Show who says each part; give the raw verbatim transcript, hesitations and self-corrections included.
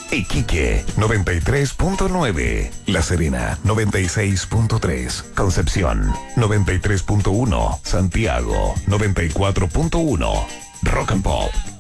Speaker 1: Iquique, noventa y tres punto nueve. La Serena, noventa y seis punto tres. Concepción, noventa y tres punto uno. Santiago, noventa y cuatro punto uno. Rock and Pop